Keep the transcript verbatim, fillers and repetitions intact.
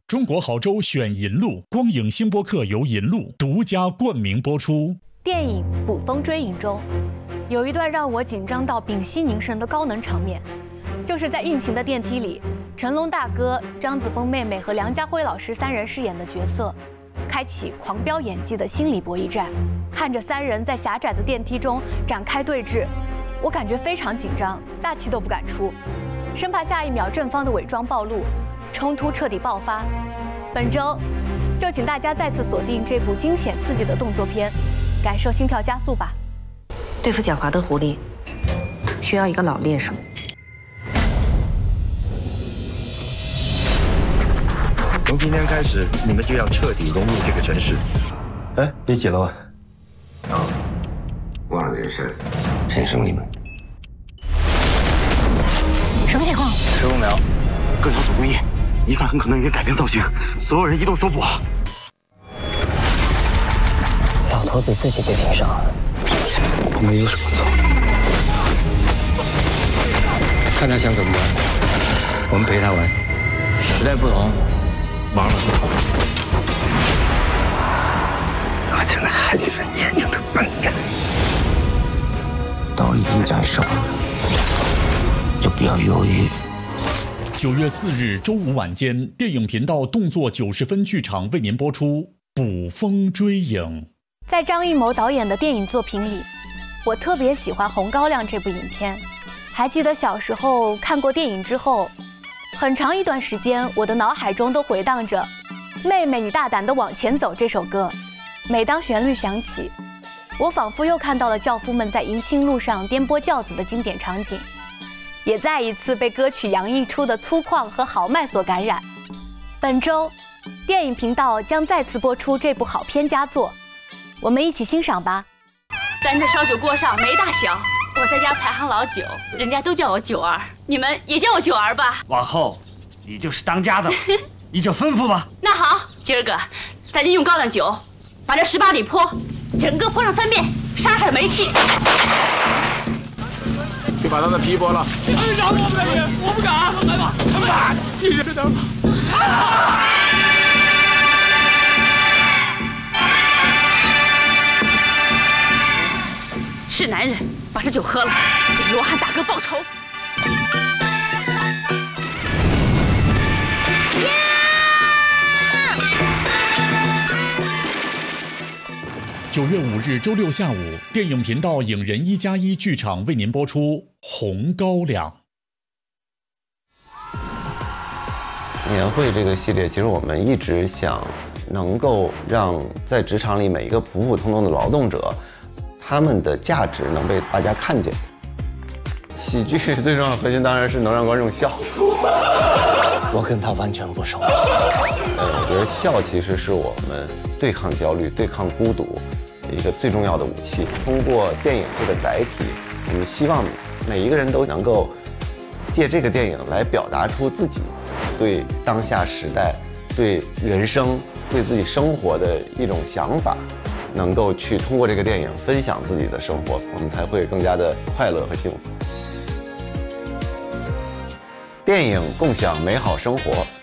中国好州选银路，光影星播客由银路独家冠名播出。 电影《捕风追影》中，有一段让我紧张到屏息凝神的高能场面，就是在运行的电梯里，成龙大哥、张子枫妹妹和梁家辉老师三人饰演的角色，开启狂飙演技的心理博弈战。看着三人在狭窄的电梯中展开对峙，我感觉非常紧张，大气都不敢出，生怕下一秒正方的伪装暴露，冲突彻底爆发。本周就请大家再次锁定这部惊险刺激的动作片，感受心跳加速吧。 对付狡猾的狐狸，需要一个老猎手。 从今天开始，你们就要彻底融入这个城市。 哎，别急了。 啊，忘了这事，谁生你们？ 什么情况？ 十五秒， 各小组注意，疑犯很可能已经改变造型，所有人移动搜捕。 老头子自己被盯上了， 我们有什么错？看他想怎么玩，我们陪他玩。 时代不同，玩了不同。 拿起来还是个年轻的笨蛋。 刀已经斩首了，就不要犹豫。 九月四日周五晚间，电影频道动作九十分剧场为您播出《捕风追影》。 在张艺谋导演的电影作品里，我特别喜欢《红高粱》这部影片。还记得小时候看过电影之后，很长一段时间，我的脑海中都回荡着《妹妹你大胆地往前走》这首歌。每当旋律响起，我仿佛又看到了教夫们在迎亲路上颠簸轿子的经典场景，也再一次被歌曲洋溢出的粗犷和豪迈所感染。本周，电影频道将再次播出这部好片佳作，我们一起欣赏吧。 咱这烧酒锅上没大小，我在家排行老九，人家都叫我九儿，你们也叫我九儿吧。 往后，你就是当家的了，你就吩咐吧。 那好，今儿个咱就用高粱酒，把这十八里坡整个泼上三遍，杀杀煤气。 去把他的皮剥了。饶了我们人，我不敢。来吧，来吧，你忍着。 是男人，把这酒喝了，给罗汉大哥报仇。 九月五日周六下午，电影频道影人一加一剧场为您播出《红高粱》。 年会这个系列，其实我们一直想能够让在职场里每一个普普通通的劳动者，他们的价值能被大家看见。喜剧最重要的核心当然是能让观众笑。 我跟他完全不熟。 呃，我觉得笑其实是我们对抗焦虑、对抗孤独一个最重要的武器。通过电影这个载体，我们希望每一个人都能够借这个电影来表达出自己对当下时代、对人生、对自己生活的一种想法，能够去通过这个电影分享自己的生活，我们才会更加的快乐和幸福。电影共享美好生活。